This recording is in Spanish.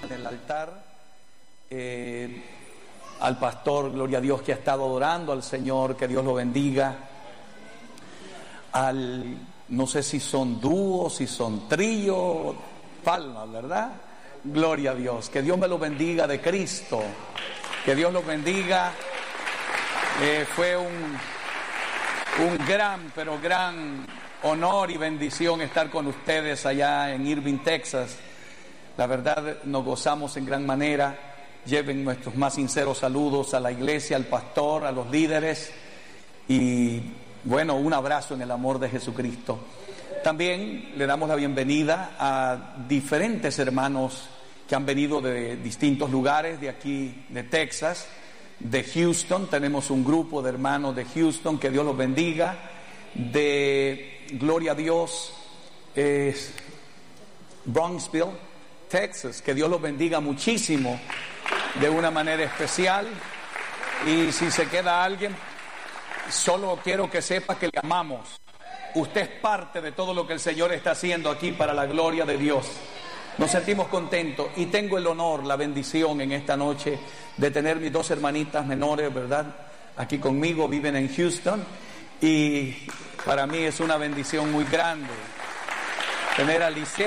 en el altar, al pastor, gloria a Dios, que ha estado adorando al Señor, que Dios lo bendiga, no sé si son dúos, si son tríos, palmas, ¿verdad? Gloria a Dios, que Dios me lo bendiga de Cristo, que Dios los bendiga. Fue un gran, pero gran honor y bendición estar con ustedes allá en Irving, Texas. La verdad, nos gozamos en gran manera. Lleven nuestros más sinceros saludos a la iglesia, al pastor, a los líderes y, bueno, un abrazo en el amor de Jesucristo. También le damos la bienvenida a diferentes hermanos que han venido de distintos lugares de aquí, de Texas, de Houston. Tenemos un grupo de hermanos de Houston, que Dios los bendiga. De, gloria a Dios, Bronxville, Texas, que Dios los bendiga muchísimo, de una manera especial. Y si se queda alguien, solo quiero que sepa que le amamos. Usted es parte de todo lo que el Señor está haciendo aquí para la gloria de Dios. Nos sentimos contentos y tengo el honor, la bendición en esta noche de tener mis dos hermanitas menores, ¿verdad? Aquí conmigo, viven en Houston, y para mí es una bendición muy grande tener a Alicia